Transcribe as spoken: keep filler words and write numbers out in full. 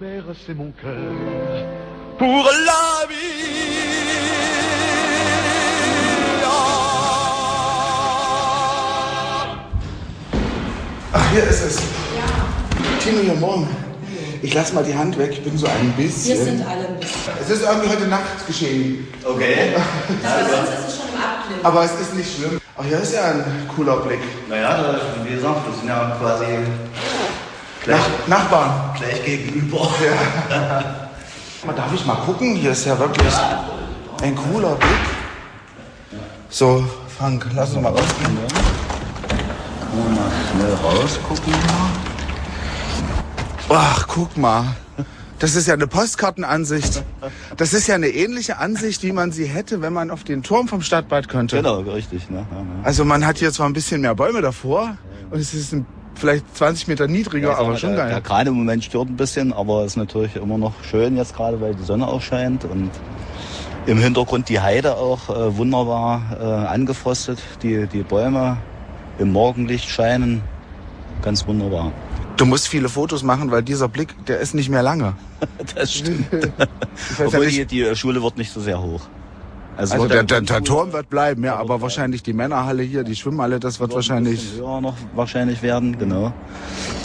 Albert, c'est mon cœur pour la vie. Ach, hier ist es. Ja. Tino, hier morgen. Ich lass mal die Hand weg, ich bin so ein bisschen. Wir sind alle ein bisschen. Es ist irgendwie heute Nacht geschehen. Okay. Aber sonst ist es schon im Abblick. Aber es ist nicht schlimm. Ach, hier ist ja ein cooler Blick. Naja, wie gesagt, das sind ja quasi gleich, Nach, Nachbarn. gleich gegenüber. Ja. Mal, darf ich mal gucken? Hier ist ja wirklich ein cooler Blick. So, Frank, lass uns mal rausgehen. Mal schnell rausgucken. Ach, guck mal. Das ist ja eine Postkartenansicht. Das ist ja eine ähnliche Ansicht, wie man sie hätte, wenn man auf den Turm vom Stadtbad könnte. Genau, richtig. Ne? Ja, ja. Also man hat hier zwar ein bisschen mehr Bäume davor und es ist ein, vielleicht zwanzig Meter niedriger, Ja, aber schon der, geil. der gerade im Moment stört ein bisschen, aber ist natürlich immer noch schön jetzt gerade, weil die Sonne auch scheint und im Hintergrund die Heide auch äh, wunderbar äh, angefrostet. Die, die Bäume im Morgenlicht scheinen. Ganz wunderbar. Du musst viele Fotos machen, weil dieser Blick, der ist nicht mehr lange. Das stimmt. Ich weiß ja Obwohl nicht, die, die Schule wird nicht so sehr hoch. also wird der, der der, der Turm wird bleiben, ja, wird aber bleiben. wahrscheinlich die Männerhalle hier, die Schwimmhalle, das wird ein wahrscheinlich... bisschen höher noch wahrscheinlich werden, genau.